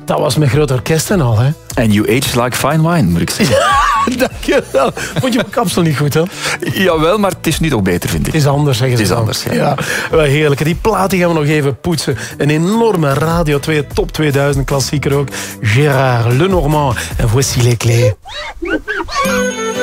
Dat was met groot orkest en al, hè? And you age like fine wine, moet ik zeggen. Dankjewel. Vond je mijn kapsel niet goed, hè? Jawel, maar het is nu toch beter, vind ik. Het is anders, zeggen ze. Het is dan. anders, ja. Ja, wel heerlijk. Die plaat die gaan we nog even poetsen. Een enorme Radio 2 Top 2000 klassieker ook. Gérard Lenormand. En voici les clés.